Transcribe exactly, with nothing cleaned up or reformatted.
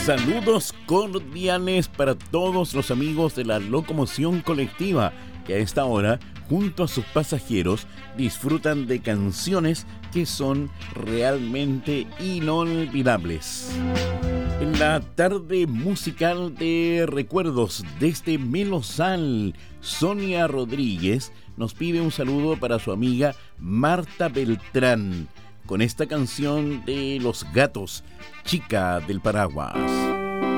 Saludos cordiales para todos los amigos de la locomoción colectiva que a esta hora, junto a sus pasajeros, disfrutan de canciones que son realmente inolvidables. En la tarde musical de recuerdos desde Melosal, Sonia Rodríguez nos pide un saludo para su amiga Marta Beltrán, con esta canción de Los Gatos, Chica del Paraguas.